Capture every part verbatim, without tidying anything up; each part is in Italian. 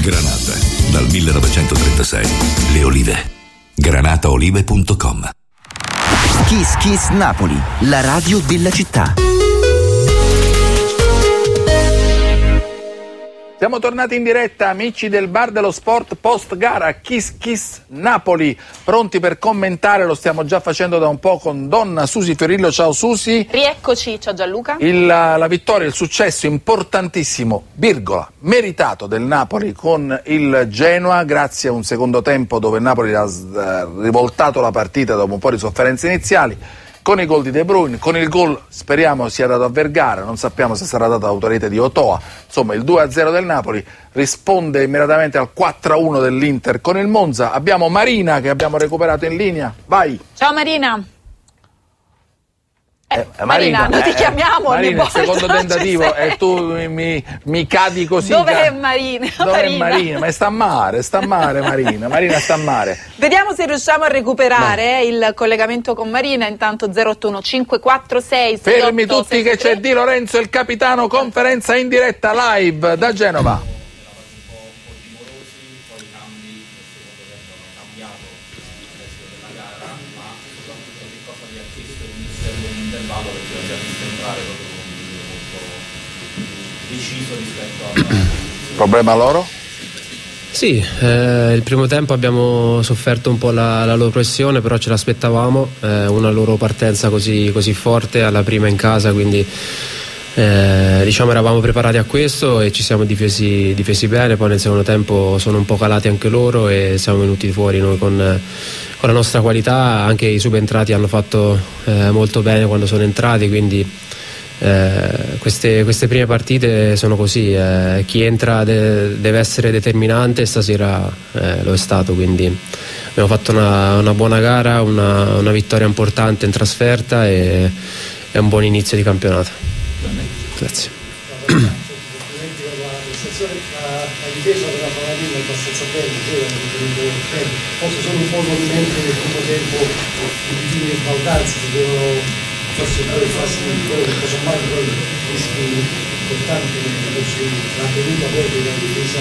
Granata, dal millenovecentotrentasei. Le olive. granataolive punto com. Kiss Kiss Napoli, la radio della città. Siamo tornati in diretta, amici del Bar dello Sport post gara Kiss Kiss Napoli, pronti per commentare, lo stiamo già facendo da un po' con donna Susi Fiorillo. Ciao Susi. Rieccoci, ciao Gianluca. Il, la vittoria, il successo importantissimo, virgola, meritato del Napoli con il Genoa, grazie a un secondo tempo dove il Napoli ha rivoltato la partita dopo un po' di sofferenze iniziali, con i gol di De Bruyne, con il gol speriamo sia dato a Vergara, non sappiamo se sarà dato all'autorità di Otoa. Insomma, il due a zero del Napoli risponde immediatamente al quattro a uno dell'Inter con il Monza. Abbiamo Marina che abbiamo recuperato in linea. Vai. Ciao Marina. Eh, Eh, Marina, Marina, non ti eh, chiamiamo ogni Marina, il volta, secondo non tentativo ci sei. e tu mi, mi cadi così. Dov'è ca- Marina? Dov'è Marina? Marina? Ma sta male, sta male Marina. Marina sta male. Vediamo se riusciamo a recuperare eh, il collegamento con Marina. Intanto zero otto uno cinque quattro sei sei Fermi otto tutti sei che tre. c'è Di Lorenzo, il capitano, conferenza in diretta live da Genova. Problema loro? Sì, eh, il primo tempo abbiamo sofferto un po' la, la loro pressione, però ce l'aspettavamo, eh, una loro partenza così, così forte alla prima in casa, quindi eh, diciamo eravamo preparati a questo e ci siamo difesi, difesi bene. Poi nel secondo tempo sono un po' calati anche loro e siamo venuti fuori noi con, con la nostra qualità. Anche i subentrati hanno fatto eh, molto bene quando sono entrati, quindi Eh, queste, queste prime partite sono così, eh, chi entra de- deve essere determinante, stasera eh, lo è stato, quindi abbiamo fatto una, una buona gara, una, una vittoria importante in trasferta e, e un buon inizio di campionato. Grazie. La difesa della Paladina è abbastanza bene, forse sono un po' i movimenti del primo tempo di fine di sbaldarsi, si devono forse poi farsi quello che posso mai poi rischi importanti la tenuta poi della difesa.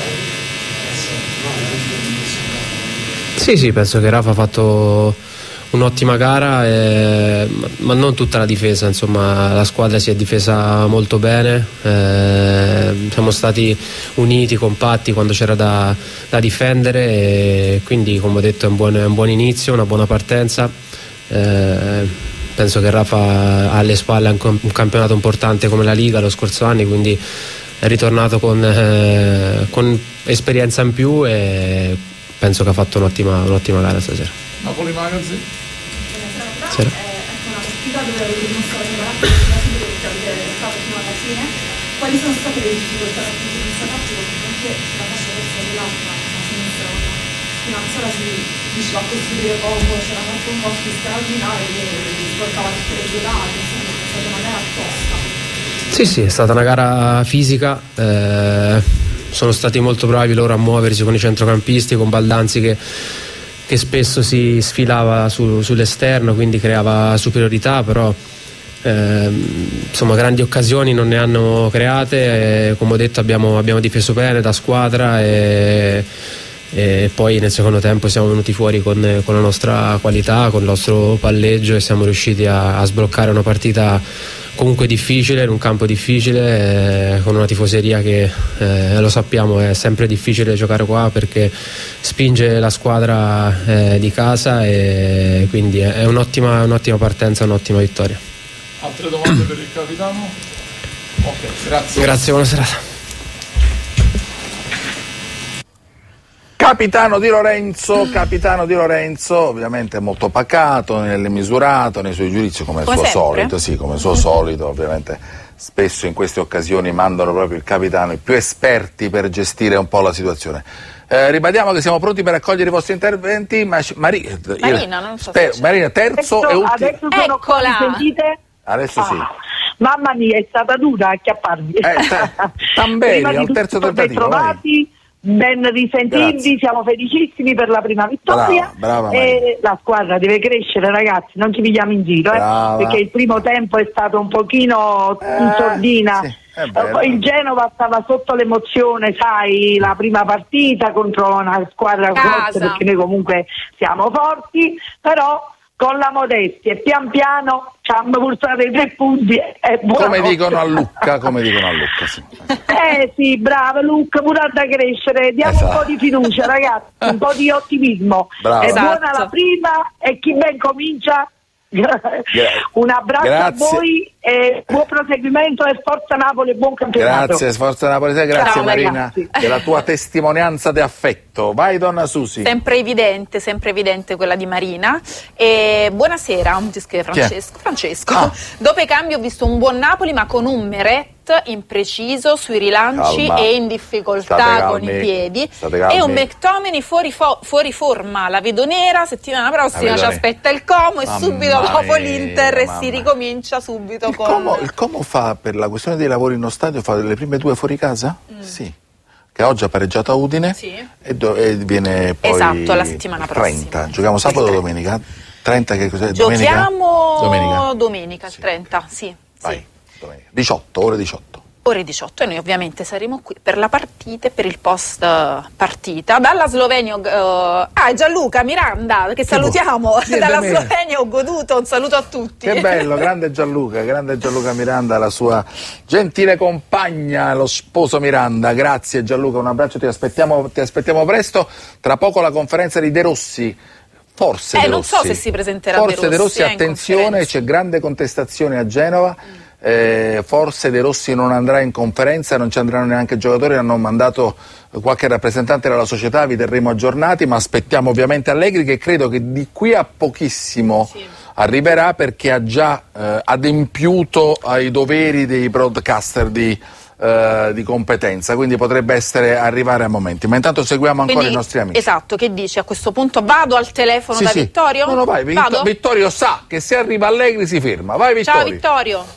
Sì, sì, penso che Rafa ha fatto un'ottima gara, eh, ma non tutta la difesa, insomma la squadra si è difesa molto bene, eh, siamo stati uniti, compatti quando c'era da, da difendere e quindi come ho detto è un buon, è un buon inizio, una buona partenza. Eh, penso che Rafa ha alle spalle anche un campionato importante come la Liga lo scorso anno, quindi è ritornato con, eh, con esperienza in più e penso che ha fatto un'ottima, un'ottima gara stasera. Napoli Magazine. Sera. Una partita dove avete dimostrato che avete stato fino alla fine. Quali sono state le difficoltà dal punto di vista tattico? Perché la fascia destra dell'altra, la sinistra, fino a ora si diceva a costruire poco, c'era fatto un posto straordinario che portava tutte le giocate, insomma è stata una gara tosta. Sì, sì, è stata una gara fisica, eh, sono stati molto bravi loro a muoversi con i centrocampisti, con Baldanzi che, che spesso si sfilava su, sull'esterno, quindi creava superiorità, però eh, insomma grandi occasioni non ne hanno create, e, come ho detto abbiamo, abbiamo difeso bene da squadra e, e poi nel secondo tempo siamo venuti fuori con, con la nostra qualità, con il nostro palleggio e siamo riusciti a, a sbloccare una partita comunque difficile, in un campo difficile, eh, con una tifoseria che eh, lo sappiamo è sempre difficile giocare qua perché spinge la squadra eh, di casa e quindi è, è un'ottima, un'ottima partenza, un'ottima vittoria. Altre domande per il capitano? Ok, grazie. Grazie, buona serata. Capitano Di Lorenzo, capitano Di Lorenzo, ovviamente molto pacato, nel misurato, nei suoi giudizi come, Come suo sempre. solito, sì, come suo solito, ovviamente spesso in queste occasioni mandano proprio il capitano, i più esperti per gestire un po' la situazione. Eh, ribadiamo che siamo pronti per accogliere i vostri interventi. Ma, Mari, Marina, non so spero, se c'è. Marina, terzo Adesso, e ultimo. adesso sono qua, Eccola. mi sentite? Adesso sì. Ah, mamma mia, è stata dura acchiapparvi. Eh, ta- Tamberi, Prima di al terzo tutto, tentativo, ben trovati, ben risentirvi, Grazie. siamo felicissimi per la prima vittoria. Brava, brava, e la squadra deve crescere, ragazzi, non ci pigliamo in giro, eh, Brava. perché il primo tempo è stato un pochino in Eh, sordina. sì. Eh il Genova stava sotto l'emozione, sai, la prima partita contro una squadra forte, perché noi comunque siamo forti, però con la modestia e pian piano ci hanno portato i tre punti. È come dicono a Lucca, come dicono a Lucca, sì. Eh sì, bravo Lucca, pure da crescere, diamo esatto. un po' di fiducia, ragazzi, un po' di ottimismo. Bravo. È esatto. buona la prima e chi ben comincia. Un abbraccio grazie. a voi e buon proseguimento e forza Napoli e buon campionato. Grazie, forza Napoli, grazie Ciao, Marina ragazzi. della tua testimonianza di affetto. Vai donna Susi. Sempre evidente, sempre evidente quella di Marina. E buonasera, ti scrive Francesco. Francesco. Ah. Dopo i cambi ho visto un buon Napoli ma con un Meret impreciso sui rilanci Calma. e in difficoltà con i piedi e un McTominay fuori, fo- fuori forma, la vedo nera, settimana prossima ci aspetta il Como e mamma subito dopo mia, l'Inter e si ricomincia subito il con Como, il Como fa per la questione dei lavori in uno stadio fa le prime due fuori casa? Mm. Sì, che oggi ha pareggiato a Udine sì. e, do- e viene poi esatto la settimana trenta. Prossima Giochiamo sabato o domenica? trenta che cos'è? Giochiamo domenica, domenica sì. trenta sì, Vai. sì. diciotto, ore diciotto. Ore diciotto e noi ovviamente saremo qui per la partita e per il post partita. Dalla Slovenia, uh, ah Gianluca Miranda, che salutiamo, che dalla Slovenia ho goduto, un saluto a tutti. Che bello, grande Gianluca, grande Gianluca Miranda, la sua gentile compagna, lo sposo Miranda. Grazie Gianluca, un abbraccio, ti aspettiamo, ti aspettiamo presto. Tra poco la conferenza di De Rossi. Forse eh, De non Rossi. so se si presenterà Forse De Rossi, De Rossi, attenzione, c'è grande contestazione a Genova. Mm. Eh, forse De Rossi non andrà in conferenza, non ci andranno neanche i giocatori, hanno mandato qualche rappresentante della società, vi terremo aggiornati, ma aspettiamo ovviamente Allegri, che credo che di qui a pochissimo sì. arriverà, perché ha già eh, adempiuto ai doveri dei broadcaster di, eh, di competenza, quindi potrebbe essere arrivare a momenti, ma intanto seguiamo ancora quindi, i nostri amici. Esatto, che dici? A questo punto vado al telefono sì, da sì. Vittorio? No, no, vai, Vittor- Vittorio sa che se arriva Allegri si ferma, vai Vittorio. Ciao Vittorio.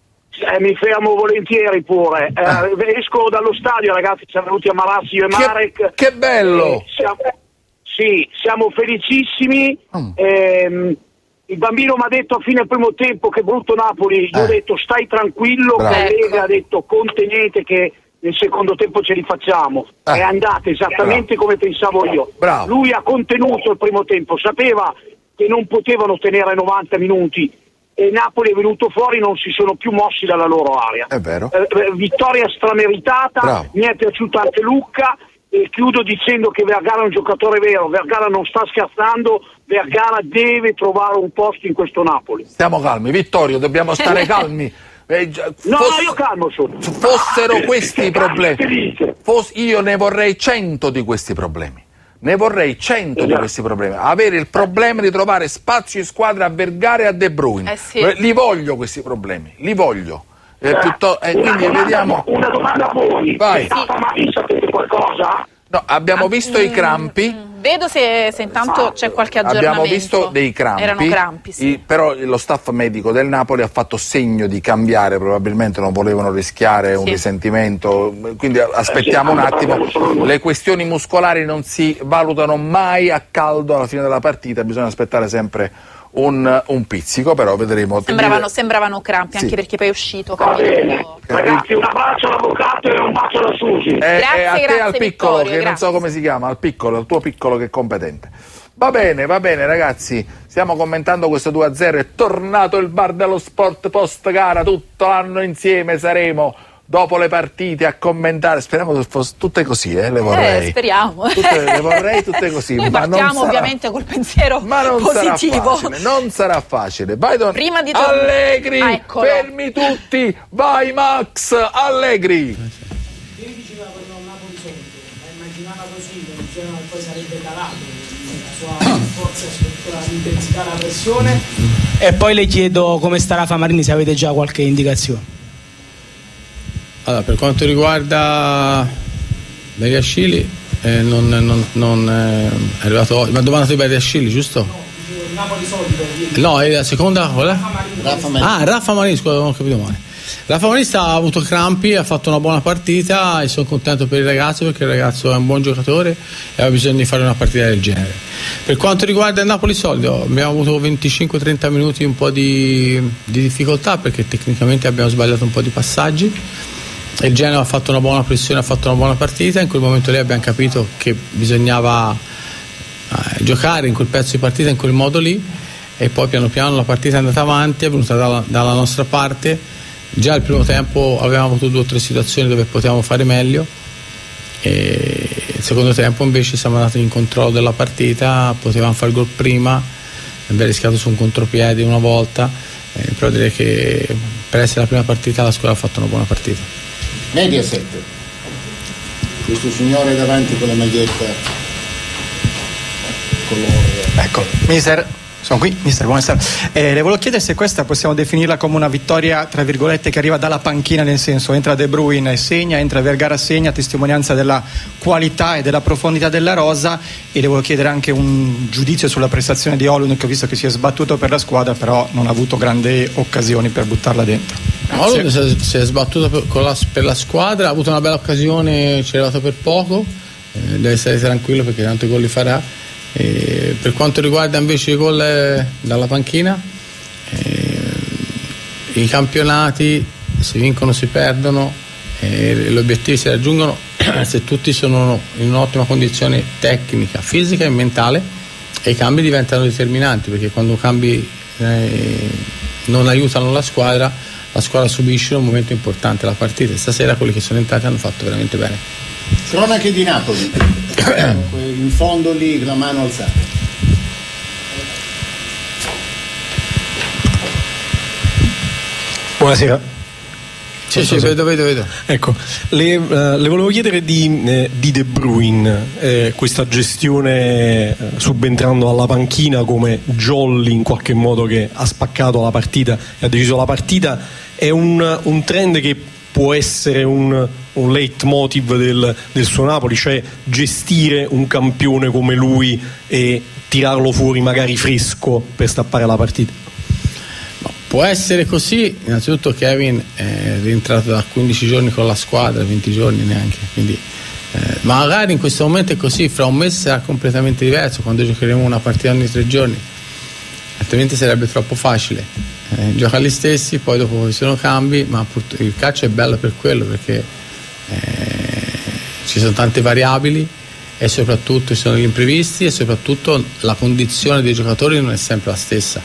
Eh, mi fermo volentieri pure. Eh, ah. Esco dallo stadio, ragazzi, siamo venuti a Malassi io e che, Marek. Che bello! Eh, siamo, sì, siamo felicissimi. Mm. Eh, il bambino mi ha detto a fine primo tempo che brutto Napoli, io eh. ho detto stai tranquillo, Lega ha detto contenete che nel secondo tempo ce li facciamo. Eh. È andata esattamente Bravo. come pensavo io. Bravo. Lui ha contenuto il primo tempo, sapeva che non potevano tenere novanta minuti. E Napoli è venuto fuori, non si sono più mossi dalla loro area. È vero. Eh, vittoria strameritata, Bravo. mi è piaciuto anche Lucca e chiudo dicendo che Vergara è un giocatore vero, Vergara non sta scherzando, Vergara deve trovare un posto in questo Napoli. Stiamo calmi, Vittorio, dobbiamo stare calmi. Eh, no, foss- io calmo sono. Fossero questi i problemi, Foss- io ne vorrei cento di questi problemi. Ne vorrei cento di questi problemi. Avere il problema di trovare spazio in squadra a Vergara e a De Bruyne. Eh sì. Li voglio questi problemi, li voglio. Eh, piuttosto, eh, quindi domanda, vediamo. Una domanda a voi. Vai. Sì. Sapete qualcosa? No, abbiamo ah, visto mm, i crampi. Vedo se, se intanto c'è qualche aggiornamento. Abbiamo visto dei crampi. Erano crampi, sì. I, però lo staff medico del Napoli ha fatto segno di cambiare, probabilmente non volevano rischiare un sì. risentimento, quindi aspettiamo un attimo. Le questioni muscolari non si valutano mai a caldo alla fine della partita, bisogna aspettare sempre un, un pizzico, però vedremo. Sembravano, sembravano crampi, sì. anche perché poi è uscito. Ragazzi, un abbraccio all'avvocato e un bacio alla Susi. Eh, grazie, eh, a te grazie, al piccolo, Vittorio, che grazie. non so come si chiama, al piccolo, al tuo piccolo che è competente. Va bene, va bene ragazzi, stiamo commentando questo due a zero, è tornato il bar dello sport post gara, tutto l'anno insieme saremo dopo le partite a commentare, speriamo che fosse tutte così, eh, le vorrei. Eh, speriamo. Tutte, le vorrei tutte così. Noi ma partiamo non sarà, ovviamente col pensiero ma non positivo. Sarà facile, non sarà facile. Vai Don Prima di to- Allegri, ah, fermi tutti, vai Max, Allegri. Ieri diceva per un Napoli solito, la immaginava così, che il Genoa poi sarebbe calato, la sua forza spettrale, l'intensità, la pressione. E poi le chiedo come sta Rafa Marini, se avete già qualche indicazione. Allora, per quanto riguarda Beriascili, eh, non, non, non eh, è arrivato oggi. Ma dove è andato Beriascili, giusto? No, dicevo il Napoli solito. Ieri. No, è la seconda qual è? Rafa Marini. Rafa Marini. Ah, Rafa Marini, scusa, non ho capito male. Rafa Marini ha avuto crampi, ha fatto una buona partita e sono contento per il ragazzo, perché il ragazzo è un buon giocatore e aveva bisogno di fare una partita del genere. Per quanto riguarda il Napoli solido, abbiamo avuto venticinque trenta minuti un po' di, di difficoltà, perché tecnicamente abbiamo sbagliato un po' di passaggi il Genoa ha fatto una buona pressione, ha fatto una buona partita. In quel momento lì abbiamo capito che bisognava eh, giocare in quel pezzo di partita in quel modo lì, e poi piano piano la partita è andata avanti, è venuta dalla, dalla nostra parte. Già il primo tempo avevamo avuto due o tre situazioni dove potevamo fare meglio, e il secondo tempo invece siamo andati in controllo della partita, potevamo fare il gol prima, abbiamo rischiato su un contropiede una volta, eh, però direi che per essere la prima partita la squadra ha fatto una buona partita. Mediaset, questo signore davanti con la maglietta colore. Ecco, mister, sono qui, mister, buonasera. Eh, le volevo chiedere se questa possiamo definirla come una vittoria, tra virgolette, che arriva dalla panchina, nel senso entra De Bruyne e segna, entra Vergara segna, testimonianza della qualità e della profondità della rosa. E le volevo chiedere anche un giudizio sulla prestazione di Olun, che ho visto che si è sbattuto per la squadra, però non ha avuto grandi occasioni per buttarla dentro. Olun si, si è sbattuto per, con la, per la squadra, ha avuto una bella occasione, ci è arrivato per poco, eh, deve stare tranquillo perché tanto i gol li farà. E per quanto riguarda invece i gol eh, dalla panchina, eh, i campionati si vincono, si perdono, eh, gli obiettivi si raggiungono se tutti sono in un'ottima condizione tecnica, fisica e mentale, e i cambi diventano determinanti, perché quando cambi eh, non aiutano la squadra, la squadra subisce un momento importante della partita. Stasera quelli che sono entrati hanno fatto veramente bene. Cronache di Napoli, in fondo lì la mano alzata. Buonasera. Sì, sì, vedo, vedo, vedo. Ecco, le, uh, le volevo chiedere di, eh, di De Bruyne, eh, questa gestione eh, subentrando alla panchina come jolly in qualche modo, che ha spaccato la partita e ha deciso la partita, è un, un trend che può essere un, un leitmotiv del, del suo Napoli, cioè gestire un campione come lui e tirarlo fuori magari fresco per stappare la partita? No, può essere così. Innanzitutto Kevin è rientrato da quindici giorni con la squadra, venti giorni neanche, quindi eh, magari in questo momento è così, fra un mese sarà completamente diverso, quando giocheremo una partita ogni tre giorni, altrimenti sarebbe troppo facile. Eh, gioca gli stessi, poi dopo ci sono cambi, ma il calcio è bello per quello, perché eh, ci sono tante variabili e soprattutto ci sono gli imprevisti, e soprattutto la condizione dei giocatori non è sempre la stessa.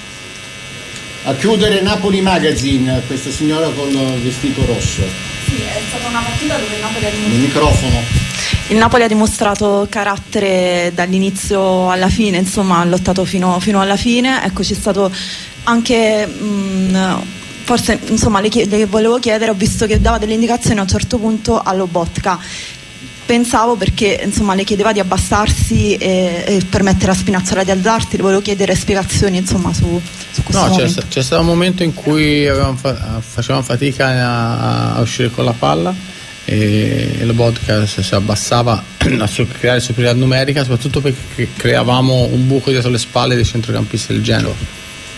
A chiudere Napoli Magazine, questa signora con il vestito rosso. Sì, è stata una partita dove il Napoli ha dimostrato... Il microfono. Il Napoli ha dimostrato carattere dall'inizio alla fine, insomma ha lottato fino, fino alla fine. Ecco, c'è stato anche mh, forse, insomma, le, chied- le volevo chiedere, ho visto che dava delle indicazioni a un certo punto a Lobotka. Pensavo, perché insomma le chiedeva di abbassarsi e, e permettere a Spinazzola di alzarsi, le volevo chiedere spiegazioni insomma su, su questo no, momento. C'è, c'è stato un momento in cui fa- facevamo fatica a, a uscire con la palla, e, e Lobotka si, si abbassava a creare superiorità numerica, soprattutto perché creavamo un buco dietro le spalle dei centrocampisti del Genova.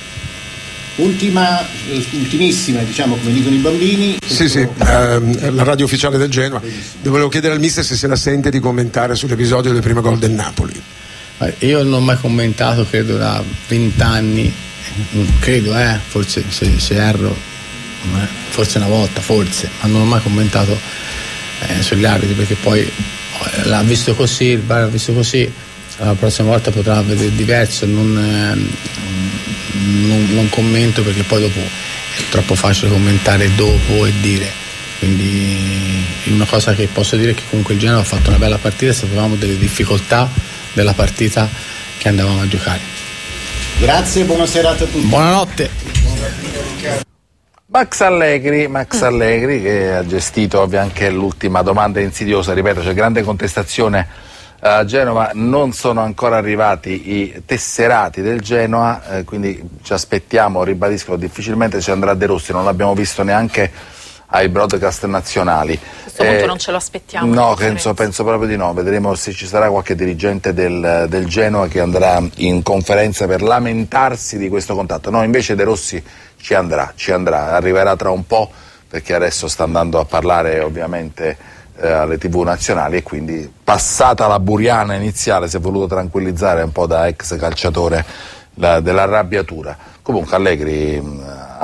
Ultima, ultimissima, diciamo, come dicono i bambini. Sì, sì, ehm, la radio ufficiale del Genoa. Volevo chiedere al mister se se la sente di commentare sull'episodio del primo gol del Napoli. Io non ho mai commentato, credo da vent'anni, credo, eh, forse se, se erro, forse una volta, forse, ma non ho mai commentato eh, sugli arbitri, perché poi l'ha visto così, il V A R l'ha visto così, la prossima volta potrà vedere diverso. Non, eh, Non, non commento, perché poi dopo è troppo facile commentare dopo e dire, quindi una cosa che posso dire è che comunque il Genoa ha fatto una bella partita, sapevamo delle difficoltà della partita che andavamo a giocare. Grazie, buona serata a tutti. Buonanotte. Max Allegri, Max Allegri che ha gestito ovvio anche l'ultima domanda insidiosa, ripeto, c'è grande contestazione a Genova, non sono ancora arrivati i tesserati del Genoa, eh, quindi ci aspettiamo, ribadisco, difficilmente ci andrà De Rossi, non l'abbiamo visto neanche ai broadcast nazionali. A questo eh, punto non ce lo aspettiamo. No, penso, penso proprio di no, vedremo se ci sarà qualche dirigente del, del Genoa che andrà in conferenza per lamentarsi di questo contatto. No, invece De Rossi ci andrà, ci andrà, arriverà tra un po', perché adesso sta andando a parlare ovviamente Eh, alle tivù nazionali, e quindi passata la buriana iniziale si è voluto tranquillizzare un po' da ex calciatore la, dell'arrabbiatura. Comunque Allegri mh, ha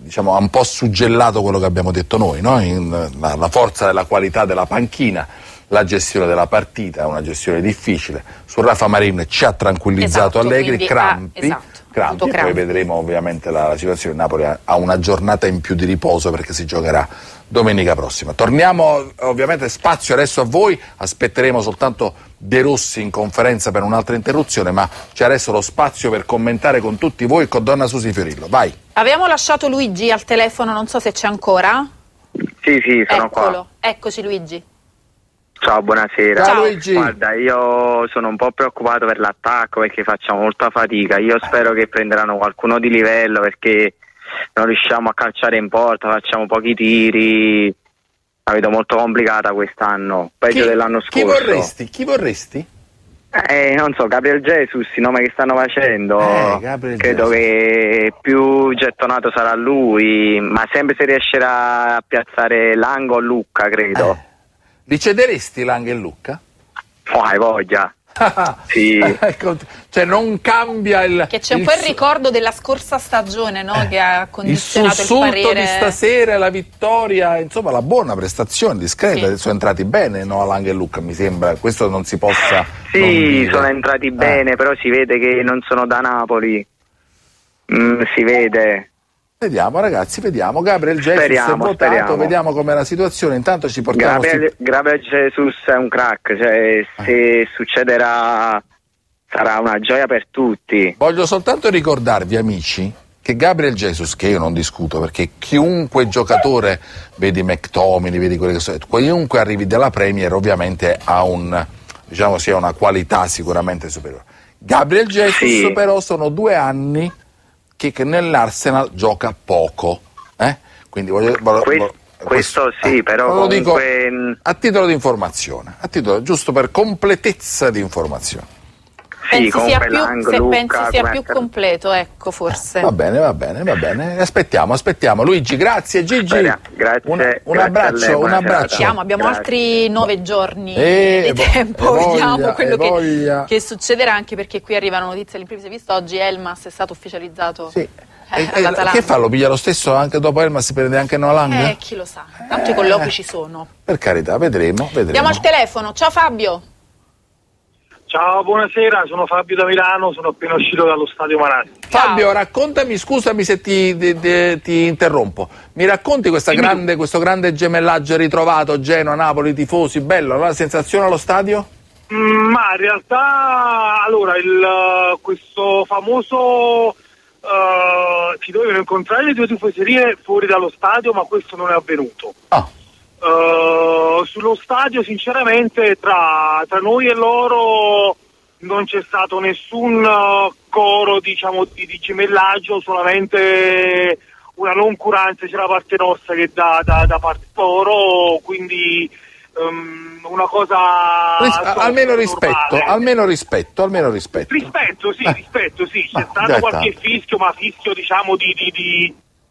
diciamo, ha un po' suggellato quello che abbiamo detto noi, no? In, la, la forza della qualità della panchina, la gestione della partita, una gestione difficile. Su Rafa Marin ci ha tranquillizzato esatto, Allegri, quindi, crampi, ah, esatto, crampi, e crampi. poi vedremo ovviamente la, la situazione. Il Napoli ha, ha una giornata in più di riposo perché si giocherà domenica prossima. Torniamo ovviamente, spazio adesso a voi, aspetteremo soltanto De Rossi in conferenza per un'altra interruzione, ma c'è adesso lo spazio per commentare con tutti voi e con Donna Susi Fiorillo. Vai. Abbiamo lasciato Luigi al telefono, non so se c'è ancora. Sì, sì, sono Eccolo. qua. Eccoci Luigi. Ciao, buonasera. Ciao Luigi. Guarda, io sono un po' preoccupato per l'attacco perché facciamo molta fatica. Io spero che prenderanno qualcuno di livello perché non riusciamo a calciare in porta, facciamo pochi tiri. La vedo molto complicata quest'anno, peggio Chi- dell'anno scorso. Chi vorresti? Chi vorresti? Eh, non so, Gabriel Jesus, il nome che stanno facendo, Eh, Gabriel credo Jesus. che più gettonato sarà lui, ma sempre se riuscirà a piazzare Lango o Lucca, credo. Eh. Li cederesti Lang e Lucca? Oh, hai voglia. Sì. Ecco, cioè non cambia il... Che c'è un il po' il su- ricordo della scorsa stagione, no? Che ha il condizionato il, sussulto parere. di stasera, la vittoria, insomma la buona prestazione discreta, Sì. sono entrati bene, no, Lang e Lucca, mi sembra, questo non si possa non Sì, dire. sono entrati Eh. bene, però si vede che non sono da Napoli. Mm, si vede. Vediamo ragazzi, vediamo. Gabriel Jesus Speriamo, è votato, speriamo. vediamo com'è la situazione, intanto ci portiamo... Gabriel, sti- Gabriel Jesus è un crack, cioè se succederà sarà una gioia per tutti. Voglio soltanto ricordarvi, amici, che Gabriel Jesus, che io non discuto, perché chiunque giocatore, vedi McTominay, vedi quelli che sono, chiunque arrivi dalla Premier ovviamente ha un, diciamo, sia una qualità sicuramente superiore. Gabriel Jesus Sì. però sono due anni che, che nell'Arsenal gioca poco, eh? Quindi voglio, voglio, Que- voglio- questo sì, però lo dico comunque a titolo di informazione, a titolo giusto per completezza di informazione. sì, Pensi sia comunque più, Lang, se Lucca, pensi sia come più essere- completo, ecco, forse. Va bene, va bene, va bene. Aspettiamo, aspettiamo. Luigi, grazie Gigi. Speriamo. Grazie, Un, un grazie a abbraccio, lei, un buona abbraccio. serata. Siamo, abbiamo Grazie. altri nove giorni Eh, di vo- tempo, e voglia, vediamo quello e che, voglia. che succederà, anche perché qui arrivano notizie all'improvviso. Visto oggi Elmas è stato ufficializzato Sì. eh, E- e- all'Atalanta. che fa? Lo piglia lo stesso anche dopo Elma? Si prende anche Nolang? Eh, chi lo sa, tanto i colloqui ci sono. Per carità, vedremo, vedremo. Andiamo al telefono, ciao Fabio. Ciao, buonasera, sono Fabio da Milano, sono appena uscito dallo stadio Maratti. Fabio, raccontami, scusami se ti, ti- ti- ti interrompo, mi racconti questa grande, questo grande gemellaggio ritrovato, Genoa, Napoli, tifosi, bello, la sensazione allo stadio? Mm, ma in realtà, allora, il, questo famoso... Uh, si dovevano incontrare le due tifoserie fuori dallo stadio, ma questo non è avvenuto. Ah. Uh, sullo stadio, sinceramente, tra, tra noi e loro non c'è stato nessun uh, coro, diciamo, di, di gemellaggio, solamente una noncuranza sia da parte nostra che da, da, da parte loro, quindi um, una cosa Ris- insomma, almeno rispetto, normale. almeno rispetto, almeno rispetto. Rispetto, sì, Eh. rispetto, sì, c'è Ah, stato già è qualche tanto. fischio, ma fischio diciamo di, di, di...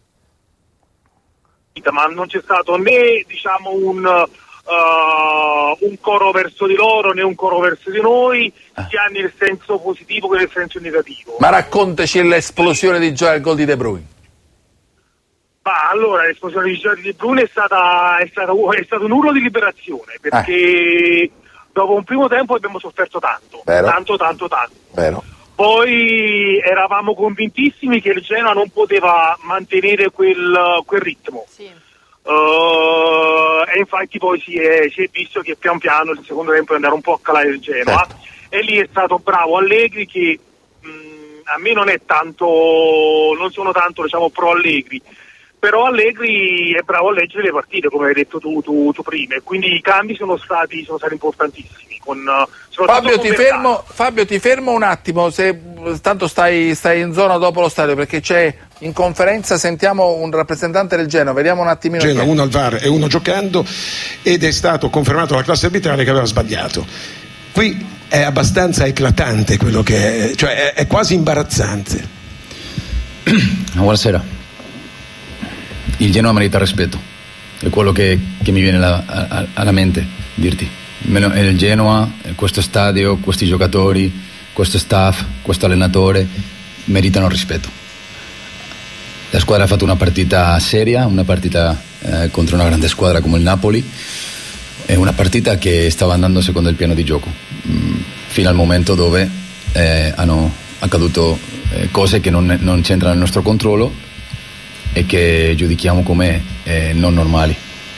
ma non c'è stato né diciamo un, uh, un coro verso di loro né un coro verso di noi, sia nel senso positivo che nel senso negativo. Ma raccontaci l'esplosione di gioia al gol di De Bruyne. Ma allora l'esplosione di Giorgio De Bruyne è stata, è, stata, è stato un urlo di liberazione, perché dopo un primo tempo abbiamo sofferto tanto, Vero. tanto, tanto, tanto. Vero? Poi eravamo convintissimi che il Genoa non poteva mantenere quel, quel ritmo. Sì. Uh, e infatti poi si è, si è visto che pian piano il secondo tempo è andato un po' a calare il Genoa, Certo. e lì è stato bravo Allegri che mh, a me non è tanto, non sono tanto diciamo pro Allegri, però Allegri è bravo a leggere le partite, come hai detto tu, tu, tu prima, e quindi i cambi sono stati, sono stati importantissimi. Con, uh, Fabio ti, con fermo, Fabio ti fermo un attimo, se tanto stai, stai in zona dopo lo stadio, perché c'è in conferenza, sentiamo un rappresentante del Genoa, vediamo un attimino. Genoa, chi è. uno al V A R e uno giocando, ed è stato confermato dalla classe arbitrale che aveva sbagliato. Qui è abbastanza eclatante quello che è, cioè è, è quasi imbarazzante. Buonasera. Il Genoa merita rispetto, è quello che, che mi viene la, a, alla mente dirti. Il Genoa, questo stadio, questi giocatori, questo staff, questo allenatore meritano rispetto. La squadra ha fatto una partita seria, una partita eh, contro una grande squadra come il Napoli, e una partita che stava andando secondo il piano di gioco, mm, fino al momento dove eh, hanno accaduto eh, cose che non, non c'entrano nel nostro controllo e che giudichiamo come eh, non normali.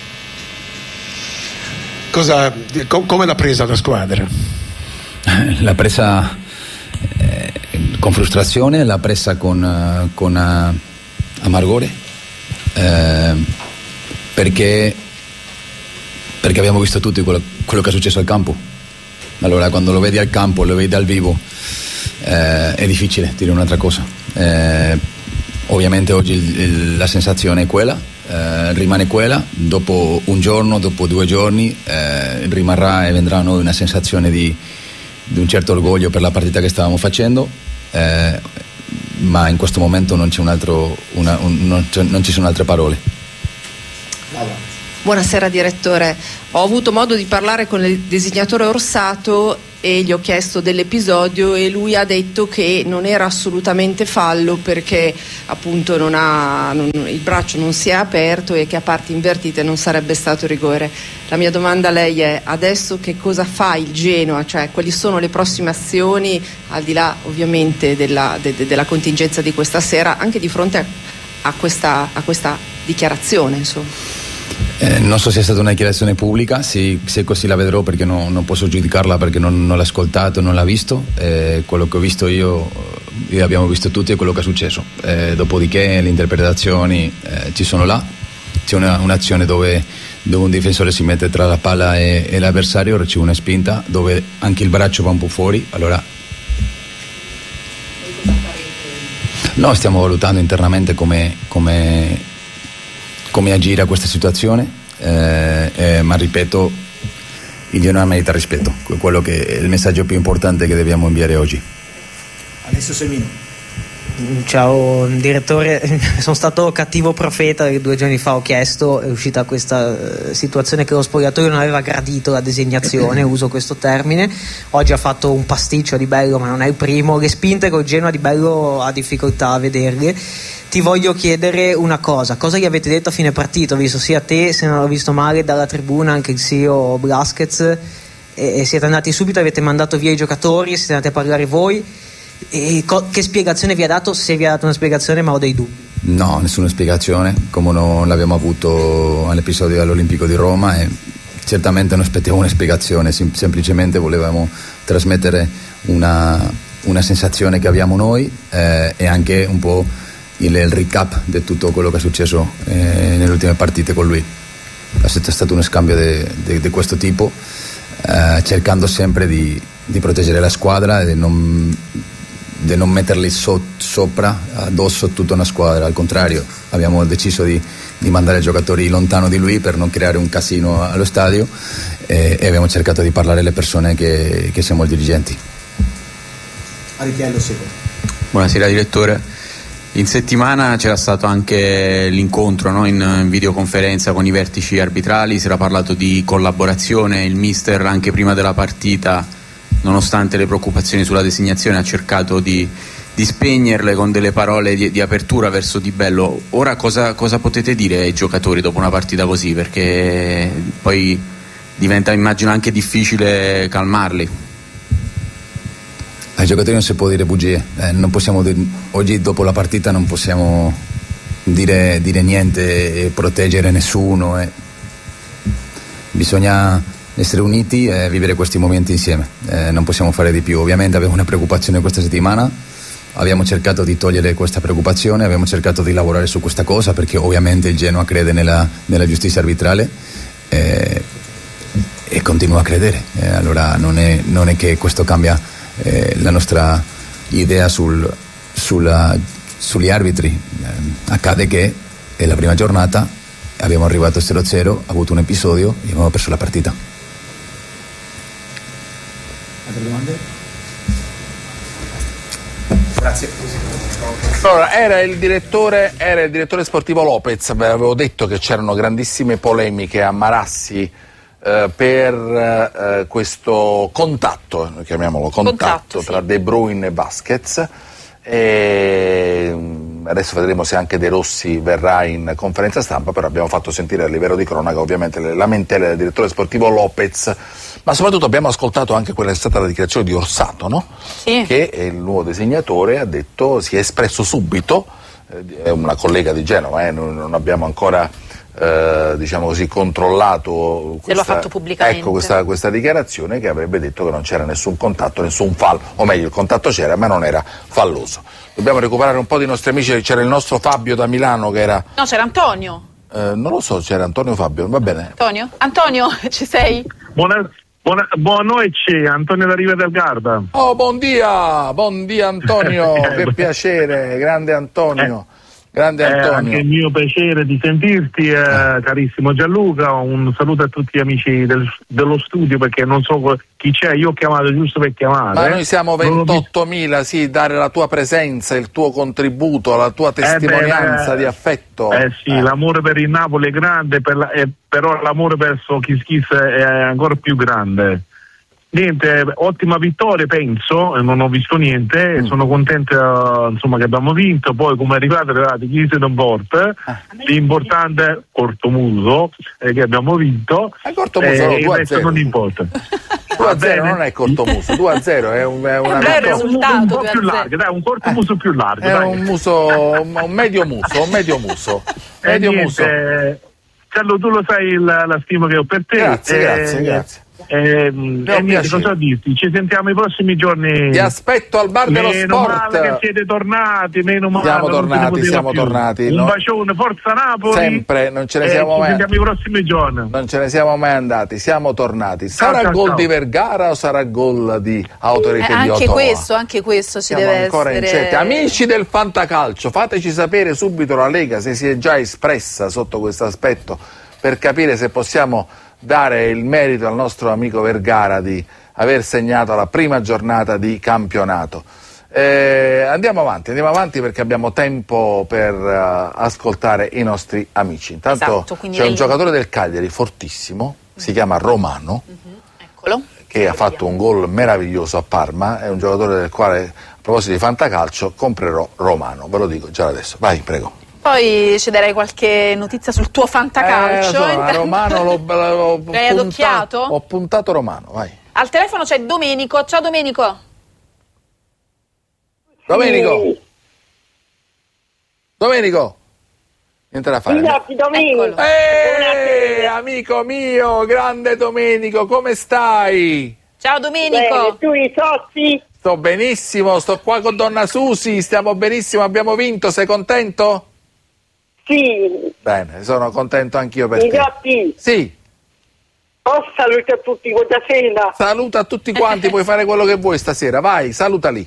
Cosa, com- come l'ha presa la squadra? L'ha presa eh, con frustrazione, l'ha presa con, uh, con uh, amargore, eh, perché, perché abbiamo visto tutti quello, quello che è successo al campo. Allora quando lo vedi al campo, lo vedi dal vivo, eh, è difficile dire un'altra cosa. Eh, ovviamente oggi il, il, la sensazione è quella, eh, rimane quella, dopo un giorno, dopo due giorni eh, rimarrà e vendrà a noi una sensazione di, di un certo orgoglio per la partita che stavamo facendo, eh, ma in questo momento non c'è un altro, una, un, non, c'è, non ci sono altre parole. Buonasera direttore, ho avuto modo di parlare con il designatore Orsato e gli ho chiesto dell'episodio e lui ha detto che non era assolutamente fallo perché appunto non ha, non, il braccio non si è aperto e che a parti invertite non sarebbe stato rigore. La mia domanda a lei è: adesso che cosa fa il Genoa? Cioè quali sono le prossime azioni al di là ovviamente della, de, de, della contingenza di questa sera, anche di fronte a, a, questa, a questa dichiarazione insomma? Eh, non so se è stata una dichiarazione pubblica, se, se così la vedrò perché no, non posso giudicarla perché non, non l'ho ascoltato, non l'ho visto. Eh, quello che ho visto io e abbiamo visto tutti è quello che è successo. Eh, dopodiché le interpretazioni eh, ci sono là, c'è una, un'azione dove, dove un difensore si mette tra la palla e, e l'avversario, riceve una spinta dove anche il braccio va un po' fuori. Allora no, stiamo valutando internamente come, come come agire a questa situazione, eh, eh, ma ripeto, il Genoa merita rispetto, quello che è il messaggio più importante che dobbiamo inviare oggi. Adesso Semino. Ciao direttore, sono stato cattivo profeta perché due giorni fa ho chiesto, è uscita questa situazione che lo spogliatoio non aveva gradito la designazione, uso questo termine. Oggi ha fatto un pasticcio di Bello, ma non è il primo. Le spinte col Genoa di Bello ha difficoltà a vederle. Ti voglio chiedere una cosa: cosa gli avete detto a fine partita? Ho visto sia te, se non ho visto male, dalla tribuna, anche il C E O Blasquez, e, e siete andati subito, avete mandato via i giocatori, siete andati a parlare voi. E co- che spiegazione vi ha dato? Se vi ha dato una spiegazione, ma ho dei dubbi. No, nessuna spiegazione, come non l'abbiamo avuto all'episodio dell'Olimpico di Roma, e certamente non aspettavo una spiegazione, sem- semplicemente volevamo trasmettere una, una sensazione che abbiamo noi, eh, e anche un po' il, il recap di tutto quello che è successo eh, nelle ultime partite con lui. È stato uno scambio di questo tipo, eh, cercando sempre di, di proteggere la squadra e di non, di non metterli so, sopra, addosso tutta una squadra. Al contrario, abbiamo deciso di, di mandare giocatori lontano di lui per non creare un casino allo stadio, e, e abbiamo cercato di parlare alle persone che, che siamo i dirigenti. Aritiello secondo. Buonasera direttore. In settimana c'era stato anche l'incontro, no? in, in videoconferenza con i vertici arbitrali, si era parlato di collaborazione, il mister anche prima della partita, nonostante le preoccupazioni sulla designazione, ha cercato di, di spegnerle con delle parole di, di apertura verso Di Bello. Ora cosa, cosa potete dire ai giocatori dopo una partita così? Perché poi diventa, immagino, anche difficile calmarli. Ai giocatori non si può dire bugie, eh, non possiamo dire, oggi dopo la partita non possiamo dire, dire niente e proteggere nessuno, eh. Bisogna essere uniti e vivere questi momenti insieme, eh, non possiamo fare di più. Ovviamente abbiamo una preoccupazione questa settimana, abbiamo cercato di togliere questa preoccupazione, abbiamo cercato di lavorare su questa cosa perché ovviamente il Genoa crede nella, nella giustizia arbitrale, eh, e continua a credere, eh, allora non è, non è che questo cambia Eh, la nostra idea sul, sulla, sugli arbitri. Eh, accade che è la prima giornata, abbiamo arrivato zero a zero, ha avuto un episodio e abbiamo perso la partita. Altre domande? Grazie. Allora, era il direttore, era il direttore sportivo Lopez. Beh, avevo detto che c'erano grandissime polemiche a Marassi Uh, per uh, questo contatto, chiamiamolo contatto, contatto tra sì. De Bruyne e Busquets, e adesso vedremo se anche De Rossi verrà in conferenza stampa, però abbiamo fatto sentire a livello di cronaca ovviamente le lamentele del direttore sportivo Lopez, ma soprattutto abbiamo ascoltato anche quella che è stata la dichiarazione di Orsato, no? Sì. Che è il nuovo disegnatore, ha detto, si è espresso subito, eh, è una collega di Genova, eh, non, non abbiamo ancora Eh, diciamo così controllato questa, se lo ha fatto pubblicamente. Ecco questa, questa dichiarazione, che avrebbe detto che non c'era nessun contatto, nessun fallo, o meglio il contatto c'era ma non era falloso. Dobbiamo recuperare un po' di nostri amici, c'era il nostro Fabio da Milano che era no c'era Antonio eh, non lo so, c'era Antonio Fabio, va bene. Antonio? Antonio, ci sei? Buona, buona, buona notte, Antonio da Riva del Garda. Oh, buon dia, buon dia Antonio, che piacere, grande Antonio. Grande Antonio. È anche il mio piacere di sentirti, eh, carissimo Gianluca. Un saluto a tutti gli amici del, dello studio, perché non so chi c'è, io ho chiamato giusto per chiamare. Ma noi siamo ventottomila, sì, dare la tua presenza, il tuo contributo, la tua testimonianza eh beh, di affetto. Eh sì, eh. L'amore per il Napoli è grande, per la, eh, però l'amore verso Kiss Kiss è ancora più grande. Niente, ottima vittoria penso, non ho visto niente, mm. sono contento uh, insomma che abbiamo vinto, poi come è arrivato, è arrivato chi se non porta, ah. l'importante Cortomuso eh, che abbiamo vinto eh, Cortomuso, eh, no, il resto non importa. due a zero non è Cortomuso, due a zero è un, è una è un, un, un po' più largo, dai, un Cortomuso più largo. È dai. un muso, un medio muso, un medio muso. Medio niente, muso. Carlo, tu lo sai la, la stima che ho per te. Grazie, eh, grazie, grazie. Eh, e niente, cosa dirti? Ci sentiamo i prossimi giorni. Ti aspetto al bar dello meno sport. Male che siete tornati, meno male. Siamo tornati, siamo più. tornati. Un no? bacione, forza Napoli. Sempre, non ce ne eh, siamo ci mai. sentiamo i prossimi giorni. Non ce ne siamo mai andati, siamo tornati. Sarà ciao, gol ciao. di Vergara o sarà gol di Autorete eh, di anche Ottawa? questo, anche questo ci Siamo deve ancora essere. incerti. Amici del Fantacalcio, fateci sapere subito la Lega se si è già espressa sotto questo aspetto, per capire se possiamo dare il merito al nostro amico Vergara di aver segnato la prima giornata di campionato. Eh, andiamo avanti, andiamo avanti perché abbiamo tempo per uh, ascoltare i nostri amici. Intanto esatto, c'è un giocatore del Cagliari fortissimo, si chiama Romano, mm-hmm. Eccolo. che ha fatto un gol meraviglioso a Parma, è un giocatore del quale, a proposito di Fantacalcio, comprerò Romano, ve lo dico già adesso. Vai, prego. Poi ci darei qualche notizia sul tuo Fantacalcio. Eh, so, a Romano l'ho, l'ho L'hai puntato, adocchiato? Ho puntato Romano, vai. Al telefono c'è Domenico. Ciao Domenico. Domenico. Domenico. Niente da fare. Grazie, Domenico. Eh, amico mio, grande Domenico, come stai? Ciao Domenico. Bene, tu i soci? Sto benissimo, sto qua con Donna Susi, stiamo benissimo, abbiamo vinto, sei contento? Sì. Bene, sono contento anch'io per I te. gatti? Sì. Oh, saluto a tutti questa sera. Saluta a tutti quanti, puoi fare quello che vuoi stasera, vai, salutali.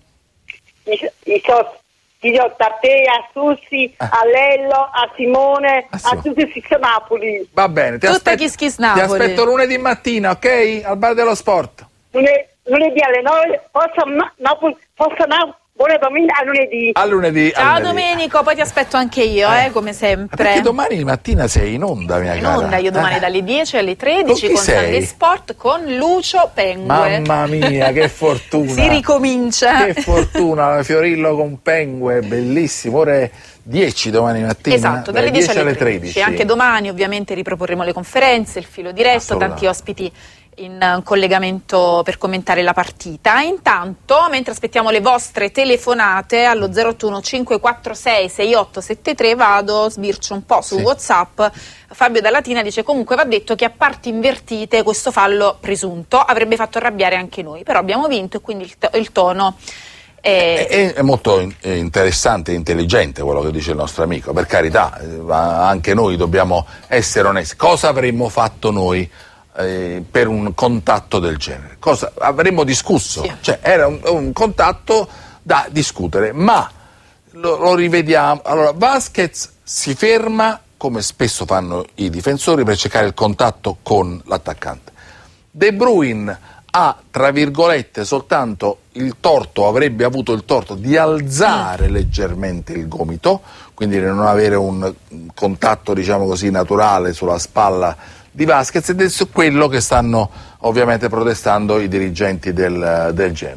I, i soci. Ti do a te, a Susi, ah. a Lello, a Simone, ah, sì. a tutti i Napoli. Va bene, ti, Tutta aspetto, Kiss Kiss Napoli. Ti aspetto lunedì mattina, ok? Al bar dello sport. Lunedì, lunedì alle nove, forza Napoli, forza Napoli. Buona domenica, a lunedì. A lunedì. Ciao a lunedì. Domenico, poi ti aspetto anche io, eh, eh come sempre. Perché domani mattina sei in onda, mia in cara. In onda, io domani eh. dalle dieci alle tredici con, con Sunday Sport con Lucio Pengue. Mamma mia, che fortuna. Si ricomincia. Che fortuna, Fiorillo con Pengue, bellissimo. Ore dieci domani mattina. Esatto, dalle dieci alle tredici. Anche domani ovviamente riproporremo le conferenze, il filo diretto, tanti ospiti in collegamento per commentare la partita. Intanto, mentre aspettiamo le vostre telefonate allo zero otto uno cinque quattro sei sei otto sette tre, vado, sbircio un po' su sì. WhatsApp. Fabio da Latina dice: comunque va detto che a parti invertite questo fallo presunto avrebbe fatto arrabbiare anche noi, però abbiamo vinto e quindi il, to- il tono è... È, è molto interessante e intelligente quello che dice il nostro amico, per carità, anche noi dobbiamo essere onesti. Cosa avremmo fatto noi Eh, per un contatto del genere? Cosa avremmo discusso? Sì. Cioè, era un, un contatto da discutere, ma lo, lo rivediamo. Allora, Vasquez si ferma, come spesso fanno i difensori, per cercare il contatto con l'attaccante. De Bruyne ha, tra virgolette, soltanto il torto, avrebbe avuto il torto di alzare mm. leggermente il gomito, quindi di non avere un contatto, diciamo così, naturale sulla spalla di Vasquez, ed è su quello che stanno ovviamente protestando i dirigenti del, del Genoa.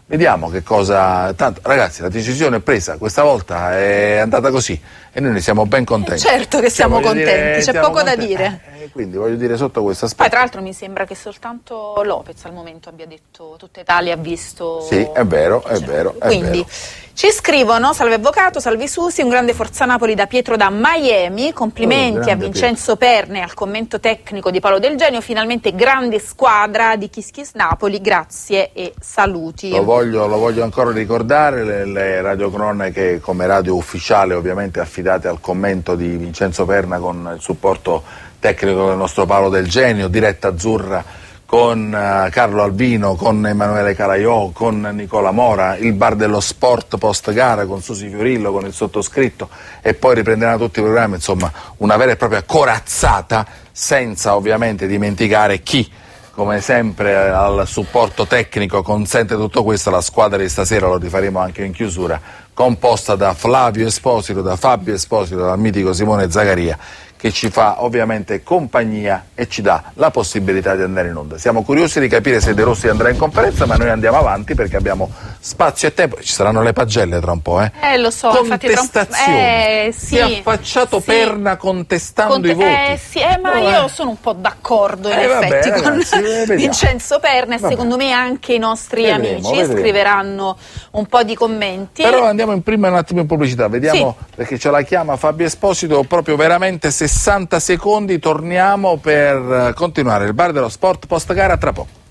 Vediamo che cosa. Tanto, ragazzi, la decisione è presa, questa volta è andata così e noi ne siamo ben contenti. Certo che siamo Cioè, contenti, dire, c'è siamo poco contenti. da dire. Eh, quindi voglio dire, sotto questo aspetto. Poi tra l'altro mi sembra che soltanto Lopez al momento abbia detto tutta Italia ha visto. Sì, è vero, è vero. È Quindi vero. ci scrivono: salve avvocato, salve Susi, un grande Forza Napoli da Pietro da Miami, complimenti Oh, a Vincenzo Perne e al commento tecnico di Paolo Del Genio, finalmente grande squadra di Kiss Kiss Napoli, grazie e saluti. Lo voglio, lo voglio ancora ricordare, le, le radiocronache come radio ufficiale ovviamente affidate al commento di Vincenzo Perna con il supporto tecnico del nostro Paolo Del Genio, diretta azzurra con uh, Carlo Alvino, con Emanuele Calaiò, con Nicola Mora, il bar dello sport post gara con Susi Fiorillo, con il sottoscritto e poi riprenderanno tutti i programmi, insomma una vera e propria corazzata, senza ovviamente dimenticare chi come sempre al supporto tecnico consente tutto questo, la squadra di stasera, lo rifaremo anche in chiusura, composta da Flavio Esposito, da Fabio Esposito, dal mitico Simone Zagaria, che ci fa ovviamente compagnia e ci dà la possibilità di andare in onda. Siamo curiosi di capire se De Rossi andrà in conferenza, ma noi andiamo avanti perché abbiamo spazio e tempo. Ci saranno le pagelle tra un po', eh? Eh, lo so, infatti tra un po'. Eh, sì. Si è affacciato sì. Perna contestando Conte- i voti. Eh, sì, eh, ma Oh, io eh. sono un po' d'accordo in Eh, vabbè, effetti ragazzi, con vediamo. Vincenzo Perna e Vabbè. secondo me anche i nostri Vedremo, amici vedremo. scriveranno un po' di commenti. Però andiamo in prima un attimo in pubblicità, vediamo, perché ce la chiama Fabio Esposito, proprio veramente sessanta secondi, torniamo per eh, continuare il bar dello sport post gara tra poco.